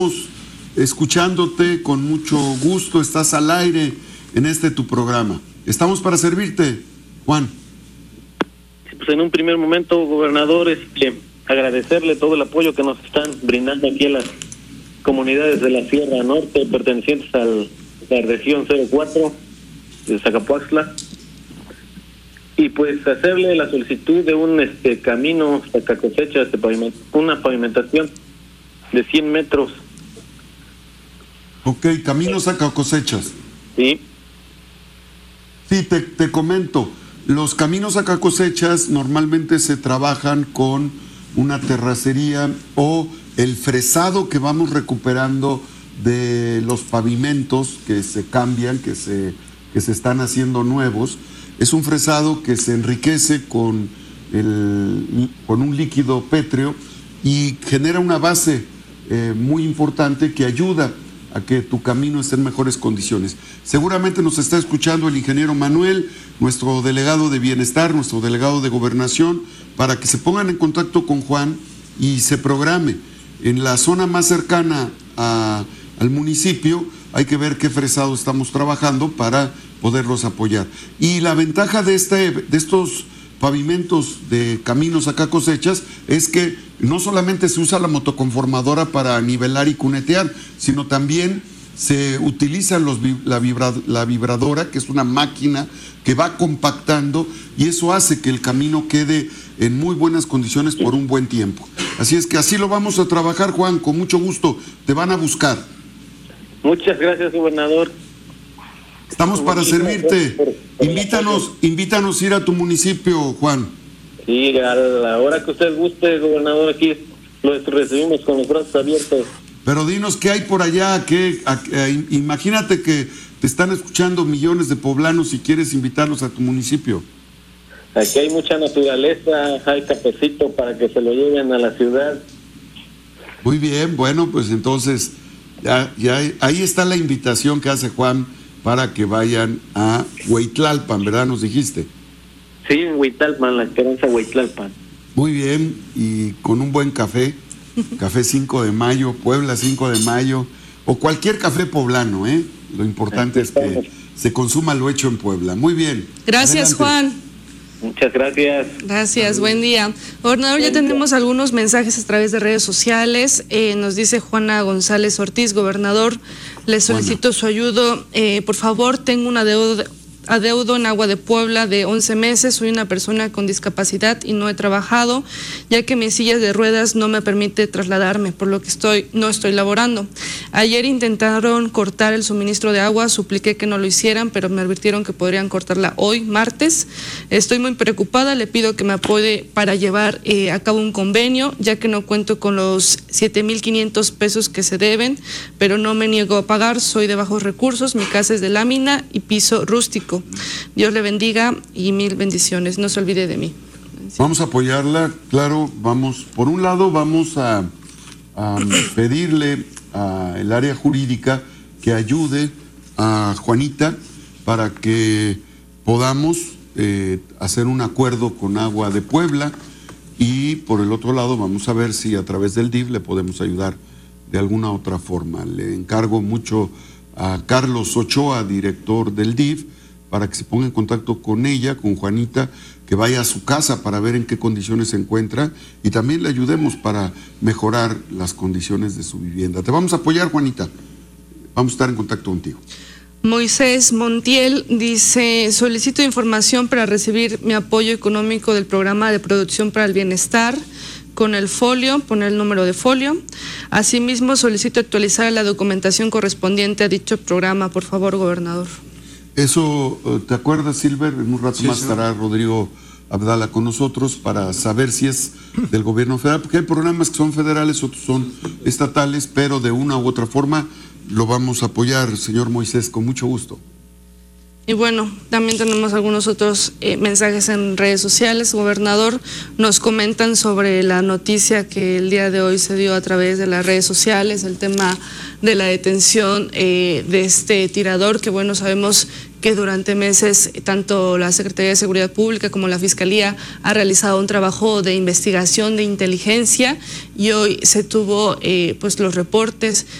escuchándote con mucho gusto. Estás al aire en tu programa. Estamos para servirte, Juan. Sí, pues en un primer momento, gobernador, agradecerle todo el apoyo que nos están brindando aquí a las comunidades de la Sierra Norte pertenecientes a la región 04 de Zacapuaxtla, y pues hacerle la solicitud de un camino sacacosecha, una pavimentación de 100 metros. Ok, camino sacacosechas. Sí. Sí, te comento. Los caminos sacacosechas normalmente se trabajan con una terracería o el fresado que vamos recuperando de los pavimentos que se cambian, que se están haciendo nuevos. Es un fresado que se enriquece con un líquido pétreo y genera una base muy importante que ayuda a que tu camino esté en mejores condiciones. Seguramente nos está escuchando el ingeniero Manuel, nuestro delegado de Bienestar, nuestro delegado de Gobernación, para que se pongan en contacto con Juan y se programe. En la zona más cercana al municipio hay que ver qué fresado estamos trabajando para poderlos apoyar. Y la ventaja de estos pavimentos de caminos sacacosechas es que no solamente se usa la motoconformadora para nivelar y cunetear, sino también se utiliza la vibradora, que es una máquina que va compactando, y eso hace que el camino quede en muy buenas condiciones por un buen tiempo. Así es que así lo vamos a trabajar, Juan, con mucho gusto. Te van a buscar. Muchas gracias, gobernador. Estamos para servirte. Invítanos a ir a tu municipio, Juan. Sí, a la hora que usted guste, gobernador, aquí lo recibimos con los brazos abiertos. Pero dinos qué hay por allá, imagínate que te están escuchando millones de poblanos y quieres invitarlos a tu municipio. Aquí hay mucha naturaleza, hay cafecito para que se lo lleven a la ciudad. Muy bien, bueno, pues entonces ahí está la invitación que hace Juan para que vayan a Hueytlalpan, ¿verdad? Nos dijiste. Sí, en Hueytlalpan, la Esperanza Hueytlalpan. Muy bien, y con un buen café, café 5 de mayo, Puebla 5 de mayo, o cualquier café poblano, ¿eh? Lo importante es que se consuma lo hecho en Puebla. Muy bien. Gracias, adelante. Juan. Muchas gracias. Gracias, buen día. Gobernador, ya tenemos algunos mensajes a través de redes sociales. Nos dice Juana González Ortiz, gobernador, le solicito su ayuda. Por favor, tengo un adeudo en Agua de Puebla de 11 meses. Soy una persona con discapacidad y no he trabajado, ya que mi silla de ruedas no me permite trasladarme, por lo que no estoy laborando. Ayer intentaron cortar el suministro de agua, supliqué que no lo hicieran, pero me advirtieron que podrían cortarla hoy, martes. Estoy muy preocupada, le pido que me apoye para llevar a cabo un convenio, ya que no cuento con los 7,500 pesos que se deben, pero no me niego a pagar, soy de bajos recursos, mi casa es de lámina y piso rústico. Dios le bendiga y mil bendiciones, no se olvide de mí. Vamos a apoyarla, claro, por un lado vamos a pedirle al área jurídica que ayude a Juanita para que podamos hacer un acuerdo con Agua de Puebla, y por el otro lado vamos a ver si a través del DIF le podemos ayudar de alguna otra forma. Le encargo mucho a Carlos Ochoa, director del DIF, para que se ponga en contacto con ella, con Juanita, que vaya a su casa para ver en qué condiciones se encuentra y también le ayudemos para mejorar las condiciones de su vivienda. Te vamos a apoyar, Juanita. Vamos a estar en contacto contigo. Moisés Montiel dice, solicito información para recibir mi apoyo económico del programa de producción para el bienestar con el folio, poner el número de folio. Asimismo, solicito actualizar la documentación correspondiente a dicho programa, por favor, gobernador. Eso, ¿te acuerdas, Silver? En un rato más estará Rodrigo Abdala con nosotros para saber si es del gobierno federal, porque hay programas que son federales, otros son estatales, pero de una u otra forma lo vamos a apoyar, señor Moisés, con mucho gusto. Y bueno, también tenemos algunos otros mensajes en redes sociales. Gobernador, nos comentan sobre la noticia que el día de hoy se dio a través de las redes sociales, el tema de la detención de este tirador, que bueno, sabemos que durante meses tanto la Secretaría de Seguridad Pública como la Fiscalía ha realizado un trabajo de investigación, de inteligencia, y hoy se tuvo pues los reportes